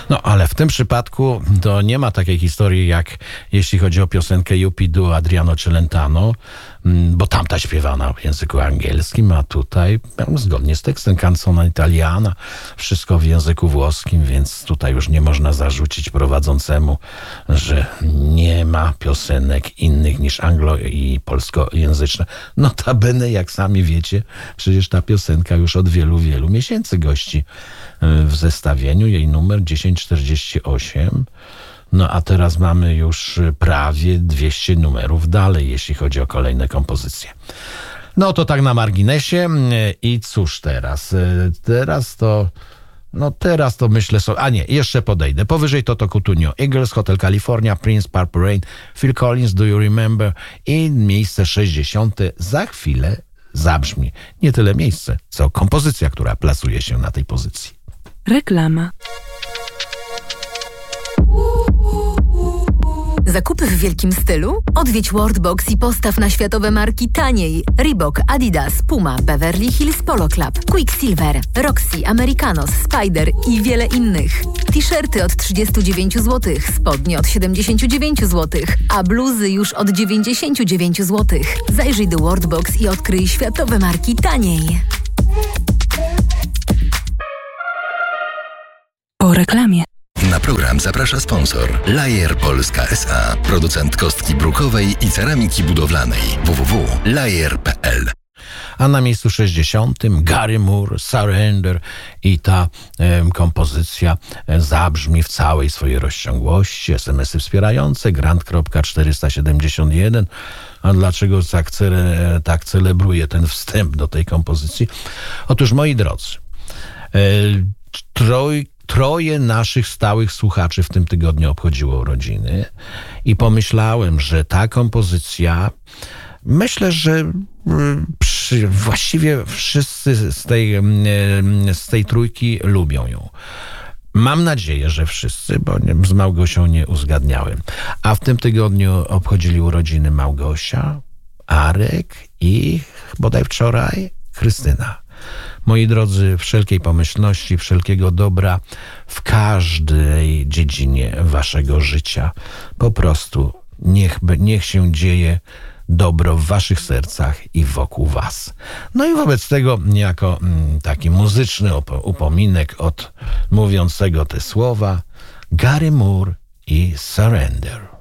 No, ale w tym przypadku to nie ma takiej historii, jak jeśli chodzi o piosenkę Jupidu Adriano Celentano, bo tamta śpiewana w języku angielskim, a tutaj zgodnie z tekstem Canzone Italiana, wszystko w języku włoskim, więc tutaj już nie można zarzucić prowadzącemu, że nie ma piosenek innych niż anglo- i polskojęzyczne. Notabene, jak sami wiecie, przecież ta piosenka już od wielu, wielu miesięcy gości w zestawieniu. Jej numer 1048. No a teraz mamy już prawie 200 numerów dalej, jeśli chodzi o kolejne kompozycje. No to tak na marginesie. I cóż teraz? Teraz to myślę sobie... A nie, jeszcze podejdę. Powyżej Toto Cutugno, Eagles, Hotel California, Prince, Purple Rain, Phil Collins, Do You Remember? I miejsce 60. za chwilę zabrzmi. Nie tyle miejsce, co kompozycja, która plasuje się na tej pozycji. Reklama. Zakupy w wielkim stylu? Odwiedź Worldbox i postaw na światowe marki taniej. Reebok, Adidas, Puma, Beverly Hills Polo Club, Quicksilver, Roxy, Americanos, Spider i wiele innych. T-shirty od 39 zł, spodnie od 79 zł, a bluzy już od 99 zł. Zajrzyj do Worldbox i odkryj światowe marki taniej. Po reklamie. Na program zaprasza sponsor Lajer Polska S.A. Producent kostki brukowej i ceramiki budowlanej. www.lajer.pl. A na miejscu 60. Gary Moore, Surrender i ta kompozycja zabrzmi w całej swojej rozciągłości. SMS-y wspierające, grant.471. A dlaczego tak celebruję ten wstęp do tej kompozycji? Otóż, moi drodzy, troje naszych stałych słuchaczy w tym tygodniu obchodziło urodziny i pomyślałem, że ta kompozycja, myślę, że właściwie wszyscy z tej trójki lubią ją. Mam nadzieję, że wszyscy, bo z Małgosią nie uzgadniałem. A w tym tygodniu obchodzili urodziny Małgosia, Arek i bodaj wczoraj Krystyna. Moi drodzy, wszelkiej pomyślności, wszelkiego dobra w każdej dziedzinie waszego życia. Po prostu niech się dzieje dobro w waszych sercach i wokół was. No i wobec tego jako taki muzyczny upominek od mówiącego te słowa Gary Moore i Surrender.